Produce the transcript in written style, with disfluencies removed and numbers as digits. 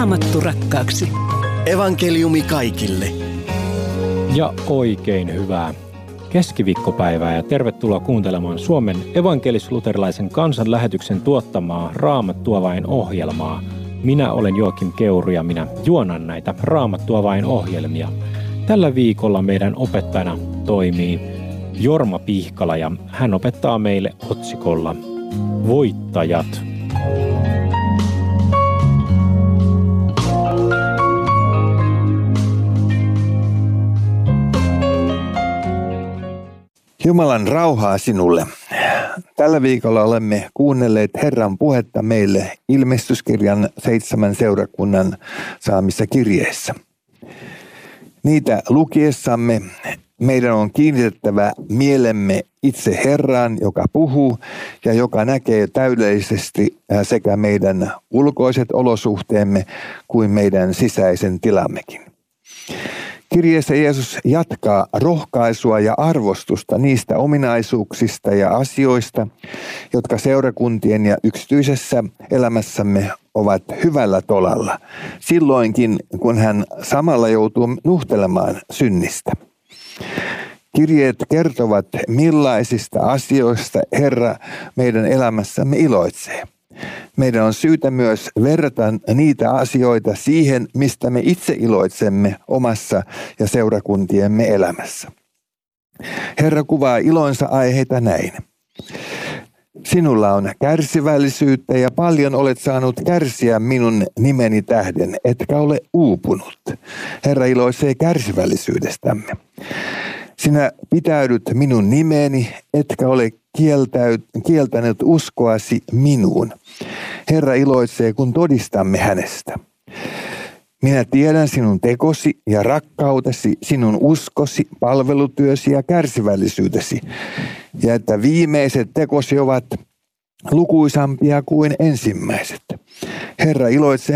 Raamattu rakkaaksi. Evankeliumi kaikille. Ja oikein hyvää keskiviikkopäivää ja tervetuloa kuuntelemaan Suomen evankelis-luterilaisen kansanlähetyksen tuottamaa Raamattua vain -ohjelmaa. Minä olen Joakim Keuru ja minä juonan näitä Raamattua vain -ohjelmia. Tällä viikolla meidän opettajana toimii Jorma Pihkala ja hän opettaa meille otsikolla Voittajat. Jumalan rauhaa sinulle. Tällä viikolla olemme kuunnelleet Herran puhetta meille ilmestyskirjan 7 seurakunnan saamissa kirjeissä. Niitä lukiessamme meidän on kiinnitettävä mielemme itse Herraan, joka puhuu ja joka näkee täydellisesti sekä meidän ulkoiset olosuhteemme kuin meidän sisäisen tilammekin. Kirjeessä Jeesus jatkaa rohkaisua ja arvostusta niistä ominaisuuksista ja asioista, jotka seurakuntien ja yksityisessä elämässämme ovat hyvällä tolalla, silloinkin kun hän samalla joutuu nuhtelemaan synnistä. Kirjeet kertovat, millaisista asioista Herra meidän elämässämme iloitsee. Meidän on syytä myös verrata niitä asioita siihen, mistä me itse iloitsemme omassa ja seurakuntiemme elämässä. Herra kuvaa ilonsa aiheita näin. Sinulla on kärsivällisyyttä ja paljon olet saanut kärsiä minun nimeni tähden, etkä ole uupunut. Herra iloitsee kärsivällisyydestämme. Sinä pitäydyt minun nimeeni, etkä ole kieltänyt uskoasi minuun. Herra iloitsee, kun todistamme hänestä. Minä tiedän sinun tekosi ja rakkautesi, sinun uskosi, palvelutyösi ja kärsivällisyytesi, ja että viimeiset tekosi ovat lukuisampia kuin ensimmäiset. Herra iloitsee